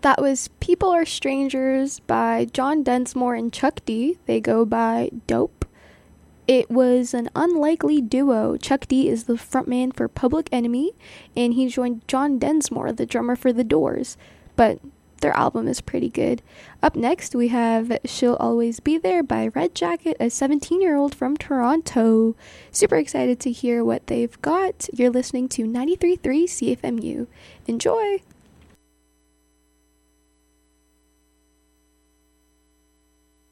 That was People Are Strangers by John Densmore and Chuck D. They go by Dope. It was an unlikely duo. Chuck D is the frontman for Public Enemy, and he joined John Densmore, the drummer for The Doors. But their album is pretty good. Up next, we have She'll Always Be There by Red Jacket, a 17-year-old from Toronto. Super excited to hear what they've got. You're listening to 93.3 CFMU. Enjoy!